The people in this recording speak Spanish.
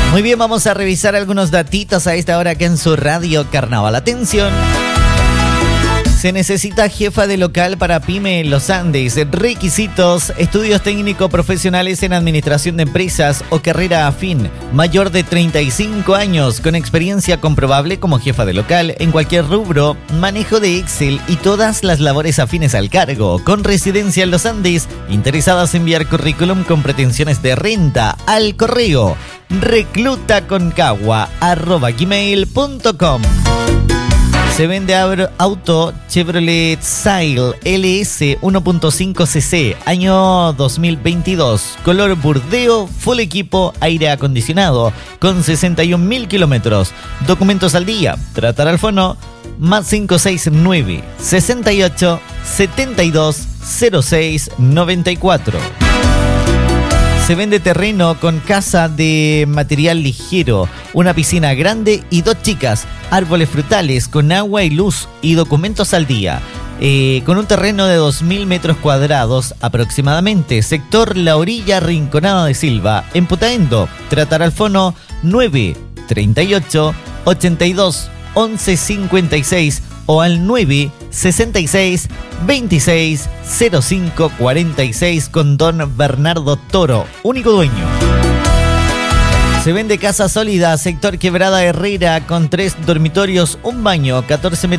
Muy bien, vamos a revisar algunos datitos a esta hora aquí en su radio Carnaval. Atención. Se necesita jefa de local para PYME en Los Andes. Requisitos: estudios técnicos profesionales en administración de empresas o carrera afín, mayor de 35 años, con experiencia comprobable como jefa de local en cualquier rubro, manejo de Excel y todas las labores afines al cargo, con residencia en Los Andes, interesadas en enviar currículum con pretensiones de renta al correo reclutaconcagua@gmail.com. Se vende auto Chevrolet Sail LS 1.5 cc, año 2022, color burdeo, full equipo, aire acondicionado, con 61.000 kilómetros. Documentos al día. Tratar al fono más 569 68 72 06 94. Se vende terreno con casa de material ligero, una piscina grande y 2 chicas, árboles frutales con agua y luz y documentos al día. Con un terreno de 2.000 metros cuadrados aproximadamente, sector La Orilla, Rinconada de Silva, en Putaendo. Tratar al fono 9 38 82 11 56 o al 9 66 26 05 46 con don Bernardo Toro, único dueño. Se vende casa sólida, sector Quebrada Herrera, con 3 dormitorios, un baño, 14 metros